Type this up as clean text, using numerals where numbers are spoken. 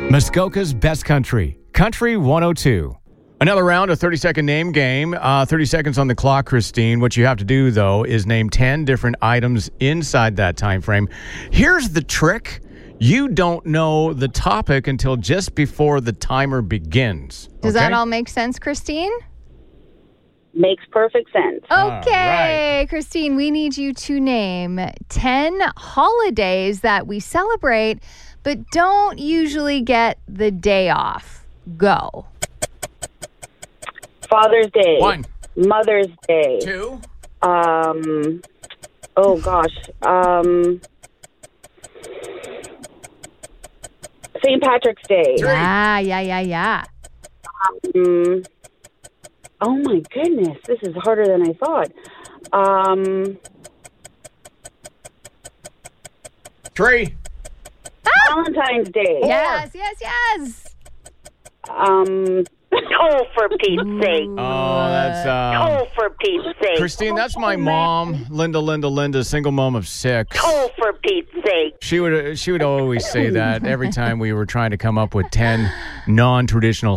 Muskoka's Best Country, Country 102. Another round of 30-second name game. 30 seconds on the clock, Christine. What you have to do, though, is name 10 different items inside that time frame. Here's the trick. You don't know the topic until just before the timer begins. Does that all make sense, Christine? Makes perfect sense. Okay, right. Christine, we need you to name 10 holidays that we celebrate but don't usually get the day off. Go. Father's Day. 1. Mother's Day. 2. Oh gosh. St. Patrick's Day. 3. Yeah. Oh my goodness, this is harder than I thought. 3. Valentine's Day. Yes. Oh, for Pete's sake. Oh, that's... Oh, for Pete's sake. Christine, that's my mom, Linda, single mom of 6. Oh, for Pete's sake. She would always say that every time we were trying to come up with 10 non-traditional